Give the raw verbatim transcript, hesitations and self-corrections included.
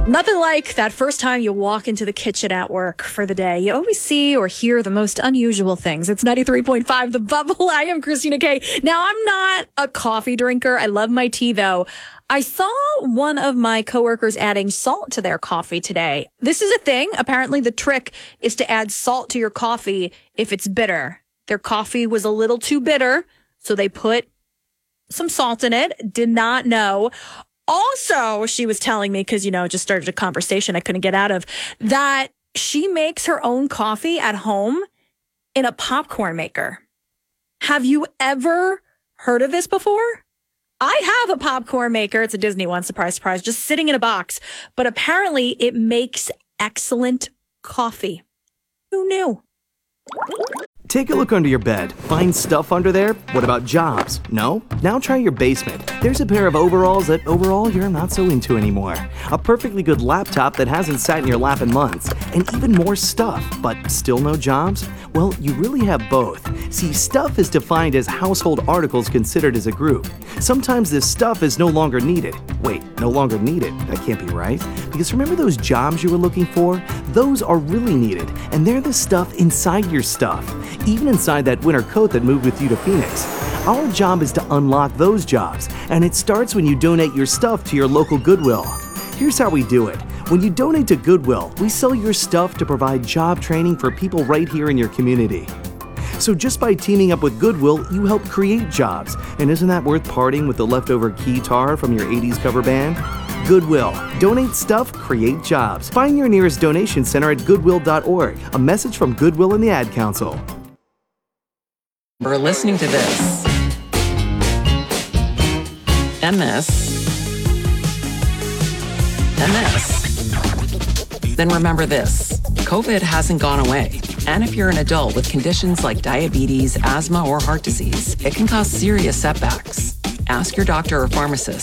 Nothing like that first time you walk into the kitchen at work for the day. You always see or hear the most unusual things. It's ninety-three point five The Bubble. I am Christina Kay. Now, I'm not a coffee drinker. I love my tea, though. I saw one of my coworkers adding salt to their coffee today. This is a thing. Apparently, the trick is to add salt to your coffee if it's bitter. Their coffee was a little too bitter, so they put some salt in it. Did not know. Also, she was telling me, because, you know, it just started a conversation I couldn't get out of, that she makes her own coffee at home in a popcorn maker. Have you ever heard of this before? I have a popcorn maker. It's a Disney one, surprise, surprise, just sitting in a box. But apparently it makes excellent coffee. Who knew? Take a look under your bed. Find stuff under there? What about jobs? No? Now try your basement. There's a pair of overalls that overall you're not so into anymore. A perfectly good laptop that hasn't sat in your lap in months. And even more stuff, but still no jobs? Well, you really have both. See, stuff is defined as household articles considered as a group. Sometimes this stuff is no longer needed. Wait, no longer needed? That can't be right. Because remember those jobs you were looking for? Those are really needed, and they're the stuff inside your stuff. Even inside that winter coat that moved with you to Phoenix. Our job is to unlock those jobs, and it starts when you donate your stuff to your local Goodwill. Here's how we do it. When you donate to Goodwill, we sell your stuff to provide job training for people right here in your community. So just by teaming up with Goodwill, you help create jobs. And isn't that worth parting with the leftover keytar from your eighties cover band? Goodwill. Donate stuff, create jobs. Find your nearest donation center at goodwill dot org. A message from Goodwill and the Ad Council. We're listening to this. And this. And this. Then remember this. COVID hasn't gone away. And if you're an adult with conditions like diabetes, asthma, or heart disease, it can cause serious setbacks. Ask your doctor or pharmacist